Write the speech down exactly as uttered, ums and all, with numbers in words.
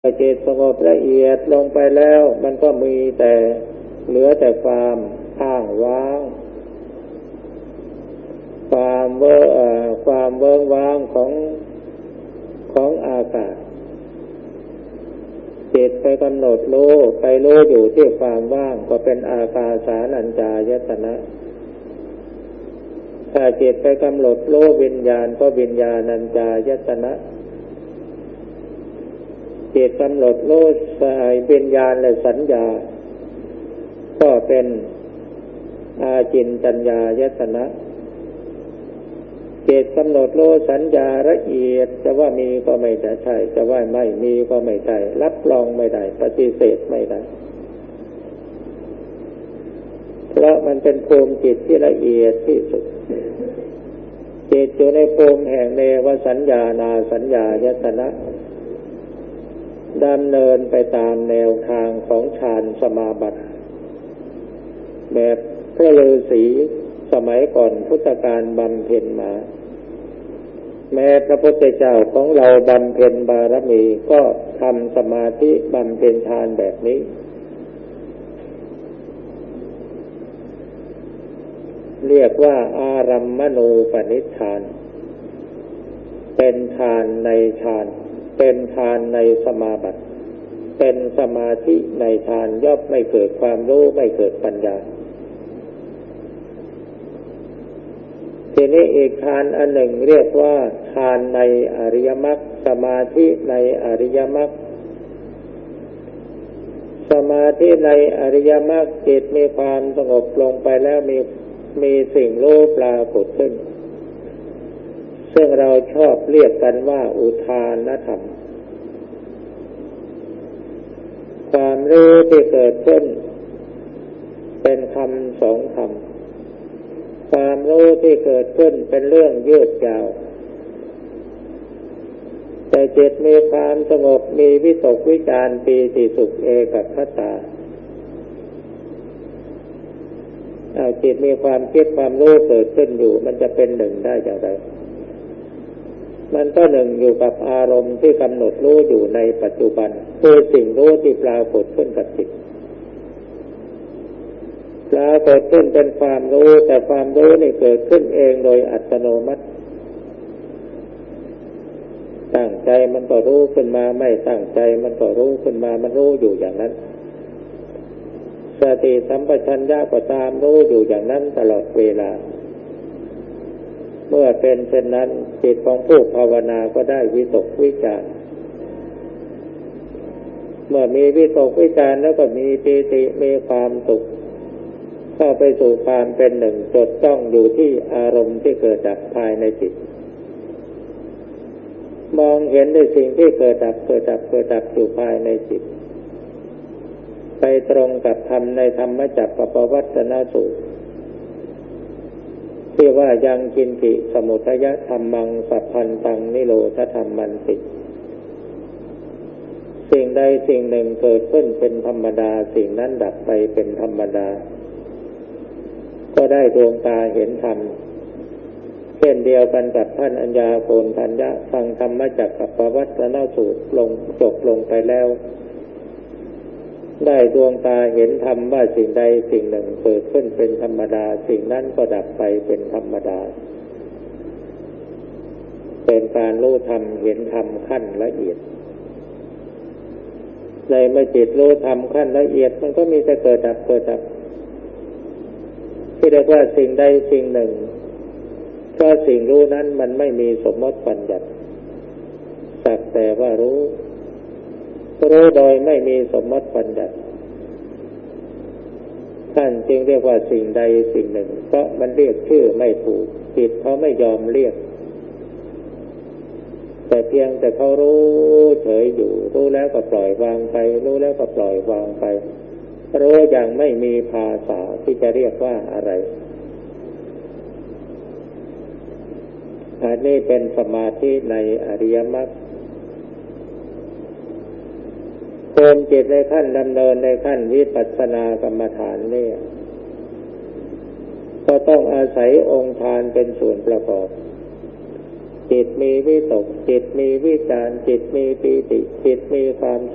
จิตสงบละเอียดลงไปแล้วมันก็มีแต่เหลือแต่ความอ้างว้างความเว่อความเวิ้งว้างของของอากาศจิตไปกำหนดรู้ไปรู้อยู่ที่ความว่างก็เป็นอากาสานัญจายตนะถ้าจิตไปกำหนดรู้วิญญาณก็วิญญาณัญจายตนะจิตกำหนดรู้สายวิญญาณและสัญญาก็เป็นอาจินจัญญายตนะจิตกำหนดรู้สัญญาละเอียดจะว่ามีก็ไม่ได้ใช่จะว่าไม่มีก็ไม่ได้รับรองไม่ได้ปฏิเสธไม่ได้เพราะมันเป็นภูมิจิตที่ละเอียดที่สุดจิตอยู่ในภูมิแห่งเนวสัญญานาสัญญายตนะดำเนินไปตามแนวทางของฌานสมาบัติแบบพระฤาษีสมัยก่อนพุทธกาลบำเพ็ญมาแม้พระพุทธเจ้าของเราบำเพ็ญบารมีก็ทำสมาธิบำเพ็ญฌานแบบนี้เรียกว่าอารัมมณูปนิชฌานเป็นฌานในฌานเป็นฌานในสมาบัติเป็นสมาธิในฌานย่อมไม่เกิดความรู้ไม่เกิดปัญญาทีนี้อีกฌานอันหนึ่งเรียกว่าฌานในอริยมรรคสมาธิในอริยมรรคสมาธิในอริยมรรคจิตมีความสงบลงไปแล้วมีมีสิ่งรู้ปรากฏขึ้นซึ่งเราชอบเรียกกันว่าอุทานธรรมความรู้ที่เกิดขึ้นเป็นคำสองคำความรู้ที่เกิดขึ้นเป็นเรื่องยืดยาวแต่จิตมีความสงบมีวิตกวิจารปีติสุขเอกคตาเอาจิตมีความคิดความรู้เกิดขึ้นอยู่มันจะเป็นหนึ่งได้อย่างไรมันก็หนึ่งอยู่กับอารมณ์ที่กำหนดรู้อยู่ในปัจจุบันคือสิ่งรู้ที่ปรากฏขึ้นกับจิตปรากฏขึ้นเป็นความรู้แต่ความรู้นี่เกิดขึ้นเองโดยอัตโนมัติตั้งใจมันก็รู้ขึ้นมาไม่ตั้งใจมันก็รู้ขึ้นมามันรู้อยู่อย่างนั้นสติสัมปชัญญะก็ตามรู้อยู่อย่างนั้นตลอดเวลาเมื่อเป็นเช่นนั้นจิตของผู้ภาวนาก็ได้วิตกวิจารเมื่อมีวิตกวิจารแล้วก็มีปีติมีความสุขเข้าไปสู่ความเป็นหนึ่งจดจ้องอยู่ที่อารมณ์ที่เกิดดับภายในจิตมองเห็นในสิ่งที่เกิดดับเกิดดับเกิดดับอยู่ภายในจิตไปตรงกับธรรมในธรรมจักรปวัตตนสูตรที่ว่ายังกินติสมุทัยธรรมังสัพพันตังนิโรธธรรมันติสิ่งใดสิ่งหนึ่งเกิดขึ้นเป็นธรรมดาสิ่งนั้นดับไปเป็นธรรมดาก็ได้ดวงตาเห็นธรรมเช่นเดียวกันกับท่านอัญญาโกณทัญญะฟังธรรมจักรปวัตตนสูตรลงจบลงไปแล้วได้ดวงตาเห็นธรรมว่าสิ่งใดสิ่งหนึ่งเกิดขึ้นเป็นธรรมดาสิ่งนั้นก็ดับไปเป็นธรรมดาเป็นการรู้ธรรมเห็นธรรมขั้นละเอียดในเมื่อจิตรู้ธรรมขั้นละเอียดมันก็มีแต่เกิดดับเกิดดับที่เรียกว่าสิ่งใดสิ่งหนึ่งเพราะสิ่งรู้นั้นมันไม่มีสมมติบัญญัติสักแต่ว่ารู้รู้โดยไม่มีสมมติบัญญัติท่านจึงเรียกว่าสิ่งใดสิ่งหนึ่งเพราะมันเรียกชื่อไม่ถูกจิตเขาไม่ยอมเรียกแต่เพียงแต่เขารู้เฉยอยู่รู้แล้วก็ปล่อยวางไปรู้แล้วก็ปล่อยวางไปรู้อย่างไม่มีภาษาที่จะเรียกว่าอะไรอันนี้เป็นสมาธิในอริยมรรคภูมิจิตในขั้นดำเนินในขั้นวิปัสสนากรรมฐานนี่ก็ต้องอาศัยองค์ฌานเป็นส่วนประกอบ จิตมีวิตกจิตมีวิจารจิตมีปีติจิตมีความ